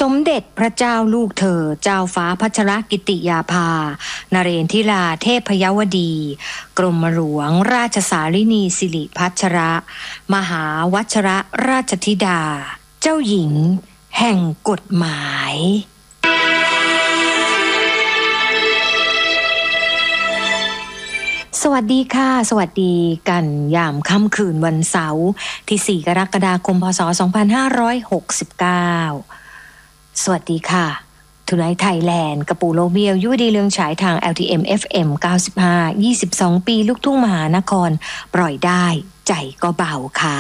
สมเด็จพระเจ้าลูกเธอเจ้าฟ้าพัชรกิติยาภานเรนทิราเทพยวดี กรมหลวงราชสารินีสิริพัชรมหาวัชรราชธิดาเจ้าหญิงแห่งกฎหมายสวัสดีค่ะสวัสดีกันยามค่ำคืนวันเสาร์ที่4กรกฎาคมพศ2569สวัสดีค่ะทุนายไทยแลนด์กระปูโลเบียวยุวดีเรืองฉายทาง LTM FM 95 22 ปีลูกทุ่งมหานครปล่อยได้ใจก็เบาค่ะ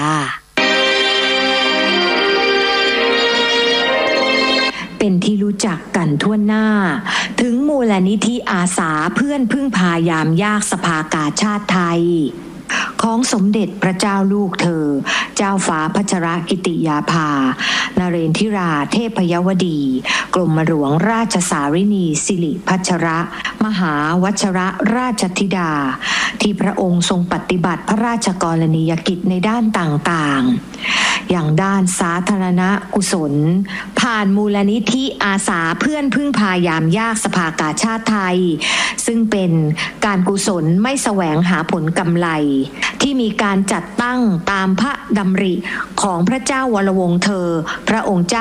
เป็นที่รู้จักกันทั่วหน้าถึงมูลนิธิอาสาเพื่อนพึ่งพายามยากสภากาชาติไทยของสมเด็จพระเจ้าลูกเธอเจ้าฟ้าพัชรกิติยาภานเรนทิราเทพยวดีกรมหลวงราชสารินีสิริพัชรมหาวัชรราชธิดาที่พระองค์ทรงปฏิบัติพระราชกรณียกิจในด้านต่างๆอย่างด้านสาธารณกุศลผ่านมูลนิธิอาสาเพื่อนพึ่งพายามยากสภากาชาติไทยซึ่งเป็นการกุศลไม่แสวงหาผลกำไรที่มีการจัดตั้งตามพระดำริของพระเจ้าวรวงศ์เธอพระองค์เจ้า